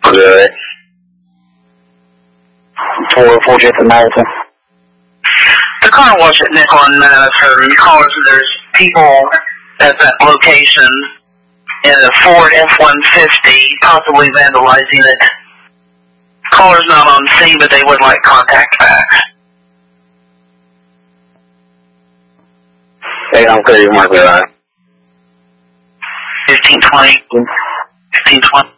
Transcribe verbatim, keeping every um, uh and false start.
Good. four four J for Madison. The car wash at Nickel and Madison calls there's people at that location in a Ford F one fifty possibly vandalizing it. Caller's not on scene, but they would like contact back. Hey, I'm clear. You mark me right. fifteen twenty. fifteen twenty.